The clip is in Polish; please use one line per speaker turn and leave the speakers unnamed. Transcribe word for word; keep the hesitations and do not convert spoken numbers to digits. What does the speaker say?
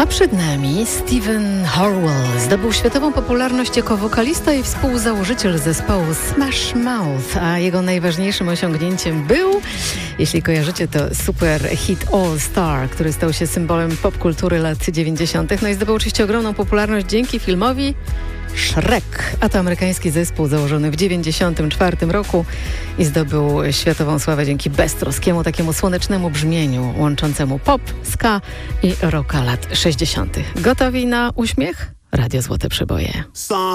A przed nami Steven Horwell. Zdobył światową popularność jako wokalista i współzałożyciel zespołu Smash Mouth, a jego najważniejszym osiągnięciem był, jeśli kojarzycie, to super hit All Star, który stał się symbolem popkultury lat dziewięćdziesiątych. No i zdobył oczywiście ogromną popularność dzięki filmowi Shrek, a to amerykański zespół założony w dziewięćdziesiątym czwartym roku i zdobył światową sławę dzięki beztroskiemu, takiemu słonecznemu brzmieniu łączącemu pop, ska i rocka lat sześćdziesiątych. Gotowi na uśmiech? Radio Złote Przeboje.